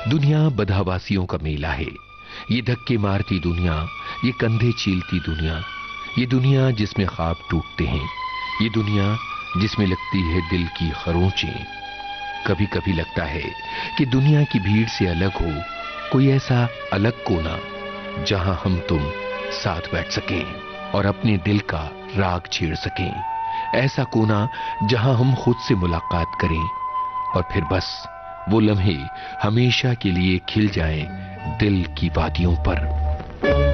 दुनिया बदहवासियों का मेला है। ये धक्के मारती दुनिया, ये कंधे चीलती दुनिया, ये दुनिया जिसमें ख्वाब टूटते हैं, ये दुनिया जिसमें लगती है दिल की खरोंचें। कभी कभी लगता है कि दुनिया की भीड़ से अलग हो कोई ऐसा अलग कोना, जहां हम तुम साथ बैठ सकें और अपने दिल का राग छेड़ सकें। ऐसा कोना जहां हम खुद से मुलाकात करें और फिर बस वो लम्हे हमेशा के लिए खिल जाएं दिल की वादियों पर।